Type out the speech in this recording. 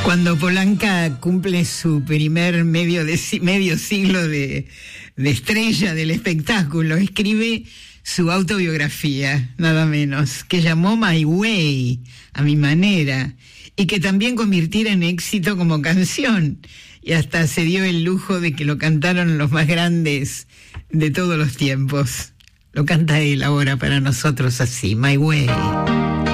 Cuando Polanca cumple su primer medio siglo de estrella del espectáculo, escribe su autobiografía, nada menos, que llamó My Way, a mi manera, y que también convirtiera en éxito como canción, y hasta se dio el lujo de que lo cantaron los más grandes de todos los tiempos. Lo canta él ahora para nosotros así, My Way.